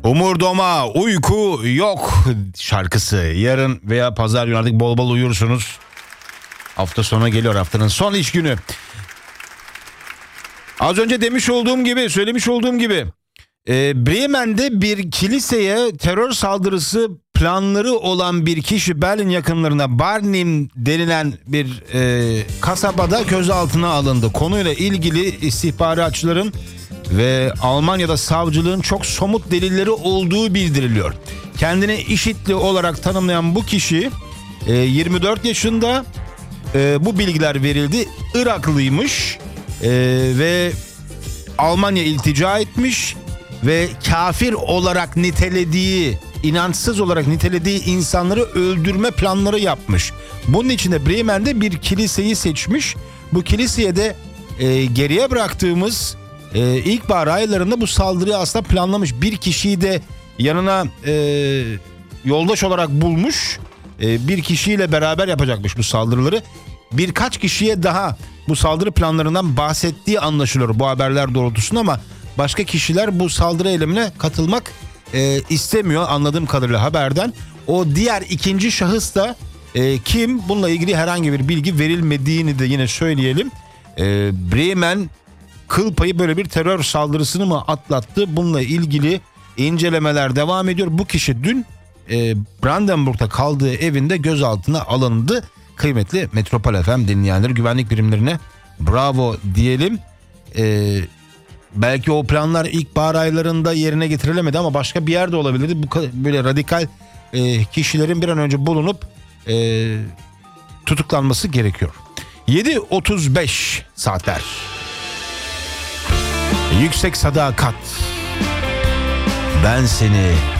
Umurdoma uyku yok şarkısı. Yarın veya pazar günü artık bol bol uyursunuz. Hafta sonu geliyor, haftanın son iş günü. Az önce söylemiş olduğum gibi Bremen'de bir kiliseye terör saldırısı planları olan bir kişi Berlin yakınlarında Barnim denilen bir kasabada gözaltına alındı. Konuyla ilgili istihbaratçıların ve Almanya'da savcılığın çok somut delilleri olduğu bildiriliyor. Kendini IŞİD'li olarak tanımlayan bu kişi 24 yaşında, bu bilgiler verildi. Iraklıymış ve Almanya iltica etmiş ve kafir olarak nitelediği, inançsız olarak nitelediği insanları öldürme planları yapmış. Bunun için de Bremen'de bir kiliseyi seçmiş. Bu kiliseye de geriye bıraktığımız ilkbahar aylarında bu saldırıyı aslında planlamış. Bir kişiyi de yanına yoldaş olarak bulmuş. Bir kişiyle beraber yapacakmış bu saldırıları. Birkaç kişiye daha bu saldırı planlarından bahsettiği anlaşılıyor bu haberler doğrultusunda, ama başka kişiler bu saldırı eylemine katılmak istemiyor anladığım kadarıyla haberden. O diğer ikinci şahıs da kim? Bununla ilgili herhangi bir bilgi verilmediğini de yine söyleyelim. Bremen kıl payı böyle bir terör saldırısını mı atlattı? Bununla ilgili incelemeler devam ediyor. Bu kişi dün Brandenburg'da kaldığı evinde gözaltına alındı. Kıymetli Metropol FM dinleyenleri, güvenlik birimlerine bravo diyelim. Belki o planlar ilkbahar aylarında yerine getirilemedi ama başka bir yerde olabilirdi. Bu böyle radikal kişilerin bir an önce bulunup tutuklanması gerekiyor. 7.35 saatler. Yüksek Sadakat. Ben seni